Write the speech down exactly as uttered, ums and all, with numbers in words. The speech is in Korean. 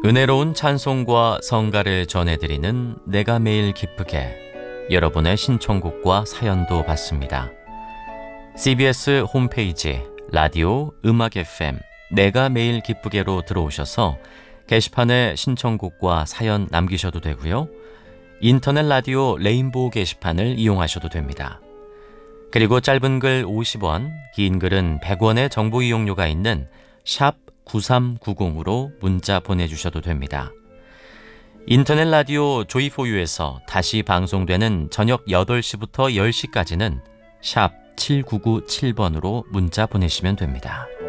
은혜로운 찬송과 성가를 전해드리는 내가 매일 기쁘게, 여러분의 신청곡과 사연도 받습니다. 씨비에스 홈페이지 라디오 음악 에프엠 내가 매일 기쁘게로 들어오셔서 게시판에 신청곡과 사연 남기셔도 되고요. 인터넷 라디오 레인보우 게시판을 이용하셔도 됩니다. 그리고 짧은 글 오십 원, 긴 글은 백 원의 정보 이용료가 있는 샵 구삼구공으로 문자 보내주셔도 됩니다. 인터넷 라디오 조이포유에서 다시 방송되는 저녁 여덟 시부터 열 시까지는 샵 칠구구칠 번으로 문자 보내시면 됩니다.